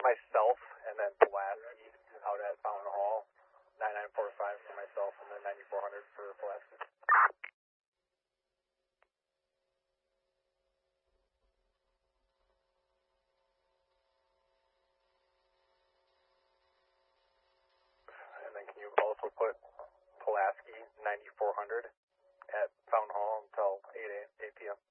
myself, and then Pulaski out at Fountain Hall. 9945 for myself, and then 9400 for Pulaski. And then can you also put Pulaski 9400 at Fountain Hall until 8 p.m.